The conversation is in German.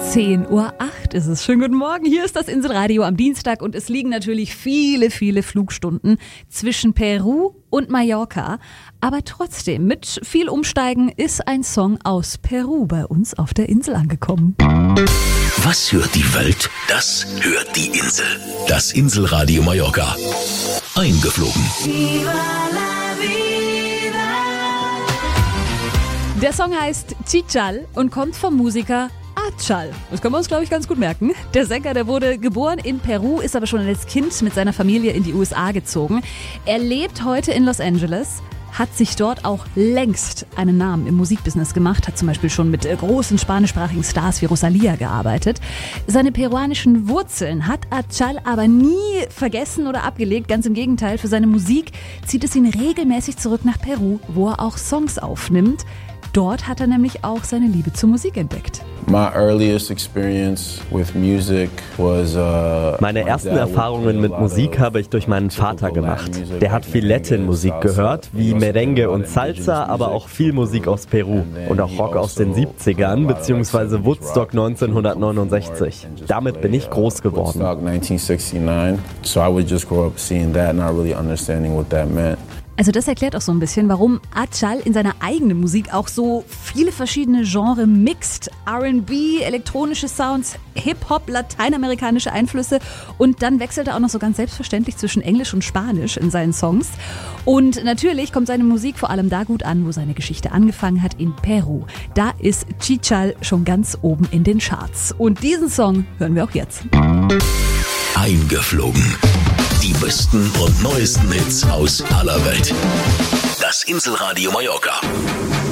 10:08 Uhr ist es. Schönen guten Morgen, hier ist das Inselradio am Dienstag und es liegen natürlich viele Flugstunden zwischen Peru und Mallorca. Aber trotzdem, mit viel Umsteigen ist ein Song aus Peru bei uns auf der Insel angekommen. Was hört die Welt? Das hört die Insel. Das Inselradio Mallorca. Eingeflogen. Der Song heißt Chichal und kommt vom Musiker Achal. Das können wir uns, glaube ich, ganz gut merken. Der Sänger, der wurde geboren in Peru, ist aber schon als Kind mit seiner Familie in die USA gezogen. Er lebt heute in Los Angeles, hat sich dort auch längst einen Namen im Musikbusiness gemacht, hat zum Beispiel schon mit großen spanischsprachigen Stars wie Rosalía gearbeitet. Seine peruanischen Wurzeln hat Achal aber nie vergessen oder abgelegt, ganz im Gegenteil. Für seine Musik zieht es ihn regelmäßig zurück nach Peru, wo er auch Songs aufnimmt. Dort hat er nämlich auch seine Liebe zur Musik entdeckt. Meine ersten Erfahrungen mit Musik habe ich durch meinen Vater gemacht. Der hat viel Latin-Musik gehört, wie Merengue und Salsa, aber auch viel Musik aus Peru und auch Rock aus den 70ern bzw. Woodstock 1969. Damit bin ich groß geworden. Also das erklärt auch so ein bisschen, warum Achal in seiner eigenen Musik auch so viele verschiedene Genres mixt. R&B, elektronische Sounds, Hip-Hop, lateinamerikanische Einflüsse und dann wechselt er auch noch so ganz selbstverständlich zwischen Englisch und Spanisch in seinen Songs. Und natürlich kommt seine Musik vor allem da gut an, wo seine Geschichte angefangen hat, in Peru. Da ist Chichal schon ganz oben in den Charts. Und diesen Song hören wir auch jetzt. Eingeflogen. Die besten und neuesten Hits aus aller Welt. Das Inselradio Mallorca.